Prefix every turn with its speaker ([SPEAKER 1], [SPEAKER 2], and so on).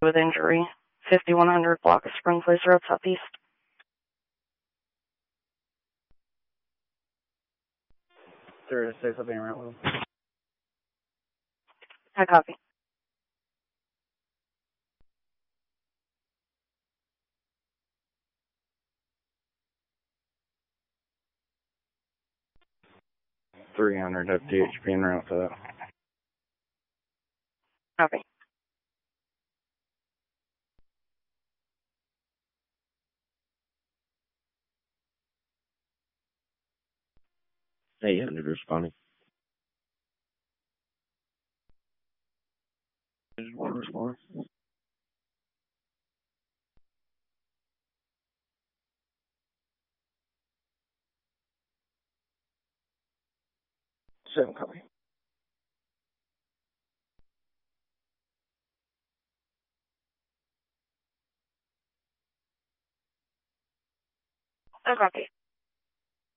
[SPEAKER 1] with injury. 5100 block of Spring Place Road Southeast.
[SPEAKER 2] There is 6 up in route.
[SPEAKER 1] I copy.
[SPEAKER 2] .300 FTHP en route to that.
[SPEAKER 1] Copy.
[SPEAKER 3] .800 responding. One responding. Seven copy.
[SPEAKER 1] I copy.